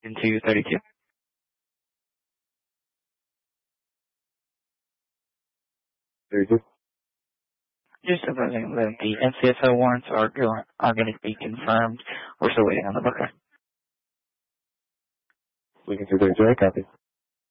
into 32. Just supposing that the NCSO warrants are going to be confirmed. We're still waiting on the booker. We can do 32, copy.